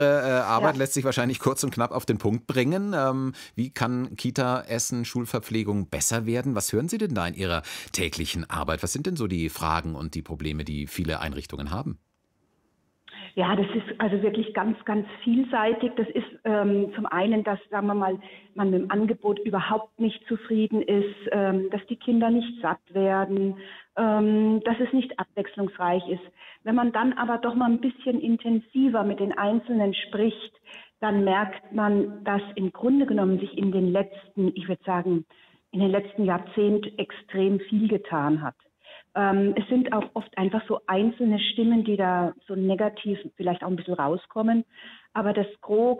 Arbeit Ja. lässt sich wahrscheinlich kurz und knapp auf den Punkt bringen. Wie kann Kita, Essen, Schulverpflegung besser werden? Was hören Sie denn da in Ihrer täglichen Arbeit? Was sind denn so die Fragen und die Probleme, die viele Einrichtungen haben? Ja, das ist also wirklich ganz, ganz vielseitig. Das ist zum einen, dass, sagen wir mal, man mit dem Angebot überhaupt nicht zufrieden ist, dass die Kinder nicht satt werden, dass es nicht abwechslungsreich ist. Wenn man dann aber doch mal ein bisschen intensiver mit den Einzelnen spricht, dann merkt man, dass im Grunde genommen sich in den letzten, ich würde sagen, in den letzten Jahrzehnten extrem viel getan hat. Es sind auch oft einfach so einzelne Stimmen, die da so negativ vielleicht auch ein bisschen rauskommen. Aber das Gros